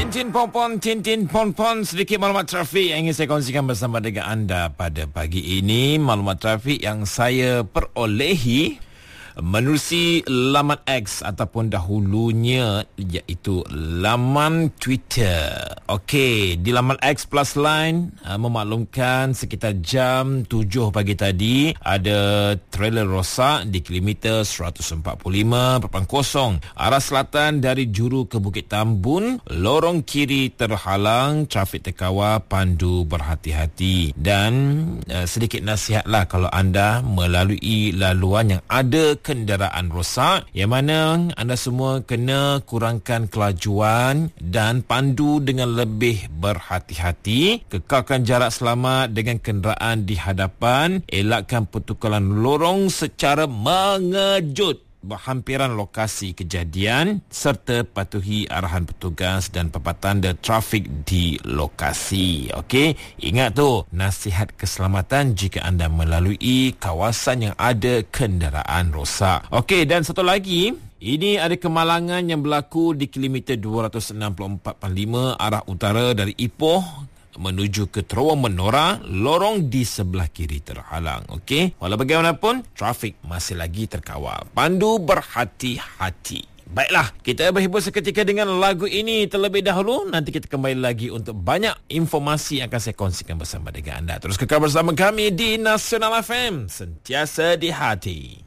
Tintin Pon sedikit maklumat trafik yang ingin saya kongsikan bersama dengan anda pada pagi ini. Maklumat trafik yang saya perolehi menerusi laman X ataupun dahulunya iaitu laman Twitter. Okey, di laman X Plus Line memaklumkan sekitar jam 7 pagi tadi ada trailer rosak di kilometer 145.0 arah selatan dari Juru ke Bukit Tambun. Lorong kiri terhalang, trafik terkawal, pandu berhati-hati. Dan sedikit nasihatlah kalau anda melalui laluan yang ada kenderaan rosak, yang mana anda semua kena kurangkan kelajuan dan pandu dengan lebih berhati-hati. Kekalkan jarak selamat dengan kenderaan di hadapan. Elakkan pertukaran lorong secara mengejut berhampiran lokasi kejadian serta patuhi arahan petugas dan papan tanda trafik di lokasi. Okey, ingat tu nasihat keselamatan jika anda melalui kawasan yang ada kenderaan rosak. Okey, dan satu lagi, ini ada kemalangan yang berlaku di kilometer 264.5 arah utara dari Ipoh menuju ke Terowong Menora. Lorong di sebelah kiri terhalang. Okey, walau bagaimanapun trafik masih lagi terkawal. Pandu berhati-hati. Baiklah, kita berhibur seketika dengan lagu ini terlebih dahulu. Nanti kita kembali lagi untuk banyak informasi yang akan saya kongsikan bersama dengan anda. Terus kekal bersama kami di Nasional FM, sentiasa di hati.